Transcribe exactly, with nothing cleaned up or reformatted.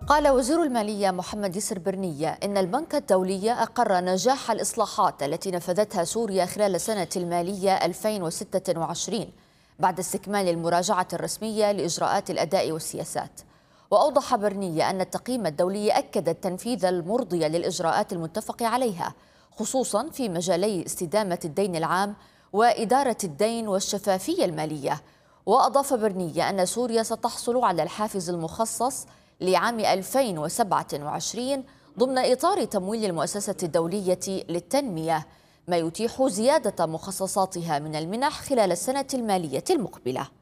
قال وزير المالية محمد يسر برنية إن البنك الدولي أقر نجاح الإصلاحات التي نفذتها سوريا خلال السنة المالية ألفين وستة وعشرين بعد استكمال المراجعة الرسمية لإجراءات الأداء والسياسات. وأوضح برنية أن التقييم الدولي أكد التنفيذ المرضي للإجراءات المتفق عليها، خصوصا في مجالي استدامة الدين العام وإدارة الدين والشفافية المالية. وأضاف برنية أن سوريا ستحصل على الحافز المخصص لعام ألفين وسبعة وعشرين ضمن إطار تمويل المؤسسة الدولية للتنمية، ما يتيح زيادة مخصصاتها من المنح خلال السنة المالية المقبلة.